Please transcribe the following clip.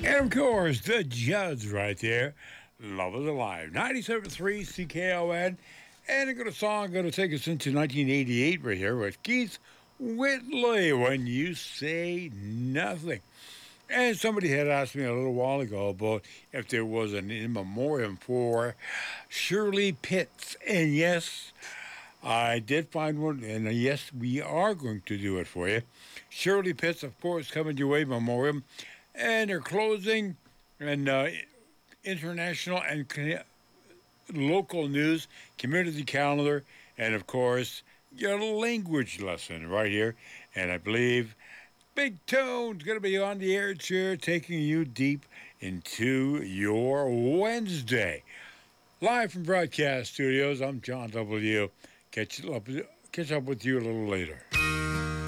And of course, the Judds right there. Love is Alive. 97.3 CKON. And a good song going to take us into 1988 right here with Keith Whitley, When You Say Nothing. And somebody had asked me a little while ago about if there was an in memoriam for Shirley Pitts. And yes, I did find one. And yes, we are going to do it for you. Shirley Pitts, of course, coming your way, memoriam. And they're closing and international and local news, community calendar, and of course, your language lesson right here. And I believe Big Tone's going to be on the air chair taking you deep into your Wednesday. Live from Broadcast Studios, I'm John W. Catch up with you a little later.